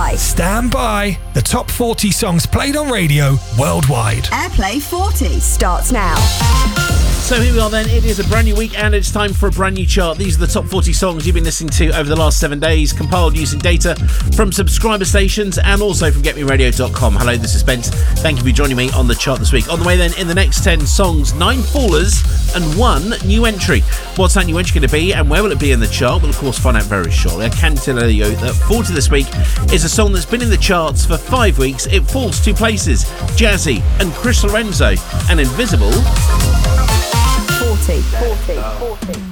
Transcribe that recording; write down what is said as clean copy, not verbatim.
by. Stand by. The top 40 songs played on radio worldwide. Airplay 40 starts now. So here we are then, it is a brand new week and it's time for a brand new chart. These are the top 40 songs you've been listening to over the last 7 days, compiled using data from subscriber stations and also from GetMeRadio.com. Hello, this is Spence. Thank you for joining me on the chart this week. On the way then, in the next 10 songs, 9 fallers and 1 new entry. What's that new entry going to be and where will it be in the chart? We'll of course find out very shortly. I can tell you that 40 this week is a song that's been in the charts for 5 weeks. It falls 2 places. Jazzy and Chris Lorenzo and Invisible. 40.